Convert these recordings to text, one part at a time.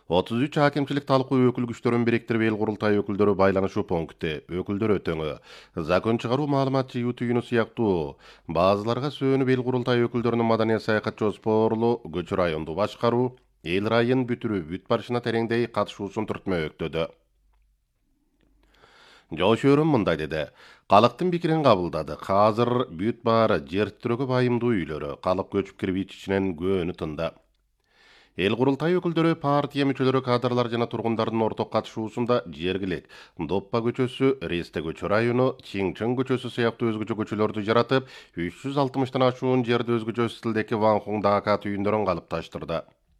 33 hakimçilik talkuu ökül güçlerin biriktiriп el kurultay öküldörü байланышуу пункти, öküldör ötöňü, zakon çıgarуу maalumatçı ýutuyunu syaktuu, bazılarga söönüp el kurultay öküldörünün madaniýet saýakatçy sporlu göçü raýondu başgaruu, el raýyn bütürü büt barşyna tereňdei katışuusun türtmöýekdedi. Joşörüm mınday dedi. Kalıktın bikirin kabıldady. Hazır büt bary jerttiröge bayymdy üýleri, kalıp göçüp kirip içinen göönü tında. El kurultay öküldörü partiýa müçeleri kadrlar jana turgundaryň ortak katışuusunda jergilik, Doppa göçösü, Reste göçü raýony, Çiňçiň göçösü syapty özgüçe göçülördi jaratyp, 360-dan aşuun jerde özgüçe stildeki Wanhong Daka tüýünleriň galypdaşdyrdy.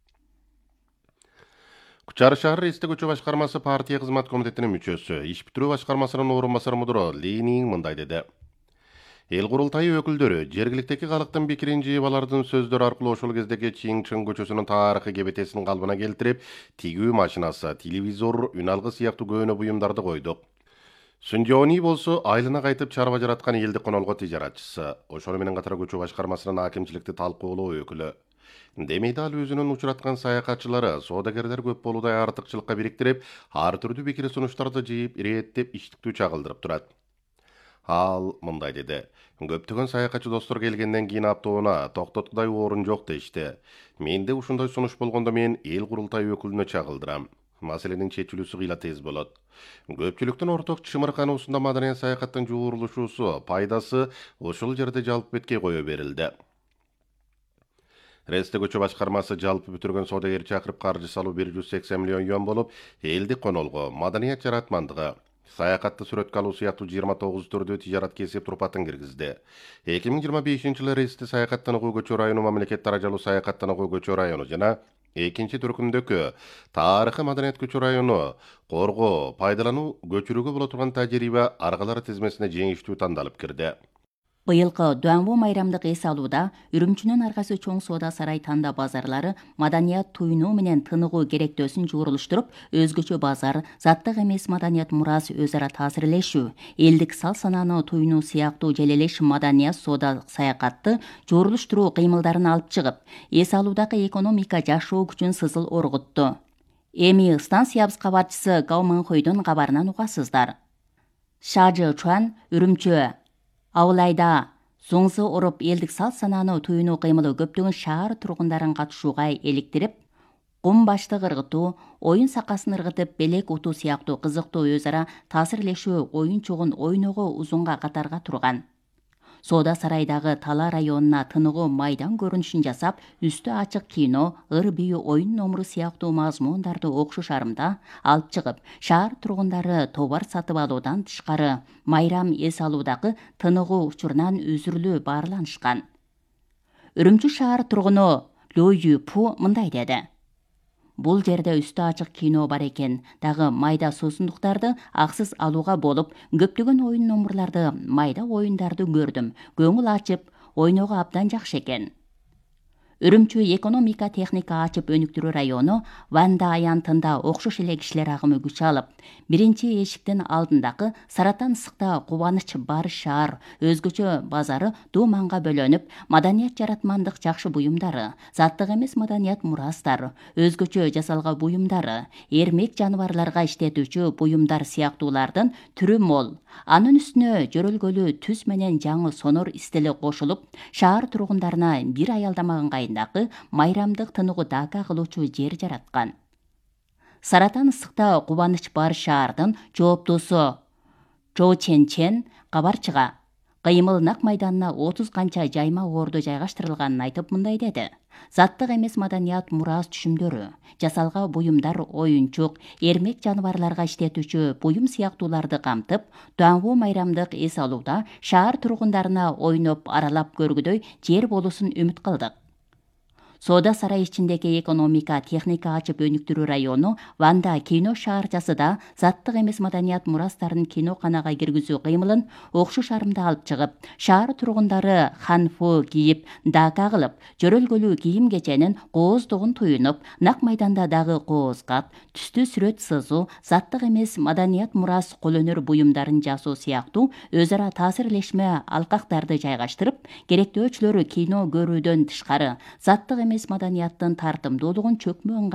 Kuçary şahar Reste göçü başkarması partiýa hyzmat komitetiniň müçesi, iş bitirүү başkarmasynyň orunbasary mudyry Lenin mınday dedi. El kurultayı öküldörü, jergilikteki kalıktın bikirinci balardın sözdör arkalı oşul gezdeki Çiňçiň göçösünün tarıхy gebetesini galbına keltirip, tigүү maşinası, televizor, ün algı siyakty göğüne buyumdardy koyduk. Sunjoni bolsa aylyna qaytyp çarba jaratkan eldi konolgo tijaratçысы. Oşol menen gatara göçü başkarmasynyň hakimçilikde talkуулoo ökülü. Demeýdi al özünün uçuratkan saýakatçylary, sodagerler köp boluda artykçylykka biriktirip, har türlü bikiri sunuştardy jyýyp, irettep iştiktүү çagıldyryp turat. Al mınday dedi. Köptügün saýakatçy dostlar gelgenden kiň aptoona toktotguday orun jok deşdi. Mende uşunday sunuş bolgonda men el kurultay ökülüne çagıldyram. Maseleniň çeçilүүsü gyla tez bolat. Köpçülükden ortak çymyrkan usunda madaniýet saýakattyň joguruluşusu, paydasy oşul jerde jalp betke goýa berildi. Reste göçü başkarması jalpy bütürgen sodageri çakyryp garjy saluu 180 million ýon bolup, eldi konolgo, madaniýet jaratmandygy, saýakatty süretke aluu syapty 29 türdü tijarat kesip turpatyn kirgizdi. 2025-nji Reste saýakattanygy göçü raýony mamleket darajalуу saýakattanygy göçü raýony jana ekinci türkümdökü taryhy madaniýet göçü raýony, gorgo, paýdalanuu göçürüge bola turgan tajribe argalary tizmesine jeňiştүү tandalyp kirdi. Быйылкы Дуанбу майрамдык эс алууда Үрүмчүнүн аргасы чоң соода сарай танда базарлары маданият туйнуу менен тыныгуу керектөөсүн жуурулуштуруп, өзгөчө базар, заттык эмес маданият мурас өз ара таасирлешүү, элдик сал санааны туйнуу сыяктуу желелеш маданият соода саякатты жуурулуштуруу кыймылдарын алып чыгып, эс алуудагы экономика жашоо күчүн сызыл оргутту. Эми станциябыз кабарчысы Гау Мэнхойдун кабарынан угасыздар. Шажы Чуан, Үрүмчү Ауылайда зоңзы оруп элдик сал санааны туйнуу кыймылы көптөгөн шаар тургундарын катышууга эликтирип, кум башты ыргытуу, оюн сакасын ыргытып белек утуу сыяктуу кызыктуу өз ара таасирлешүү оюн чогун ойноого узунга катарга турган. Соода сарайдагы Тала районуна тыныгуу майдан көрүнүшүн жасап, үстү ачык кино, ыр бийүү оюн номуру сыяктуу мазмундарды окшуш арымда алып чыгып, шаар тургундары товар сатып алуудан тышкары майрам эс алуудагы тыныгуу учурунан үзүрүлүү баарланышкан. Үрүмчү шаар тургуну Лю Юпу мындай деди. Бул жерде үстү ачык кино бар экен, дагы майда суусундуктарды аксыз алууга болуп, көптөгөн оюн номурларды, майда оюндарды көрдүм. Көңүл ачып, ойноого абдан жакшы экен. Үрүмчү экономика техника ачып өнүктүрүү району Ванда аянтында окшош эле кишилер агымы күч алып, биринчи эшиктин алдындагы Саратан ысыкта кубаныч бар шаар, өзгөчө базары дууманга бөлөнүп, маданият жаратмандык жакшы буюмдары, заттык эмес маданият мурастар, өзгөчө жасалган буюмдары, эрмек жаныбарларга иштетүүчү буюмдар сыяктуулардын түрү мол. Анын үстүнө жөрөлгөлүү түз менен жаңы сонор истели кошулуп, шаар тургундарына бир аялдамаган кайындагы майрамдык тыныгуу дака кылуучу жер жараткан. Саратан ысыкта кубаныч бар шаардын жооптуусу Чо Чен кабарчыга кыймыл нак майданына 30 канча жайма ордо жайгаштырылганын айтып мындай деди. Заттык эмес маданият мурас түшүмдөрү, жасалган буюмдар оюнчук, эрмек жаныбарларга иштетүүчү буюм сыяктууларды камтып, Дуанбу майрамдык эс алууда шаар тургундарына ойноп аралап көргүдөй жер болуусун үмүт кылдык. Соода сарай ичиндеги экономика техника ачып өнүктүрүү району Ванда кино шаарчасыда заттык эмес маданият мурастарын киноканага киргизүү кыймылын окшуш арымда алып чыгып, шаар тургундары ханфу кийип, дака кылып, жөрөлгөлүү кийим кеченин кооздугун туюнуп, нак майданда дагы коозгат, түстүү сүрөт сызуу, заттык эмес маданият мурас кол өнөр буюмдарын жасоо сыяктуу өз ара таасирлешме алкактарды жайгаштырып, керектөөчүлөрү кино көрүүдөн тышкары заттык эмес маданияттын тартымдуулугун чөкмө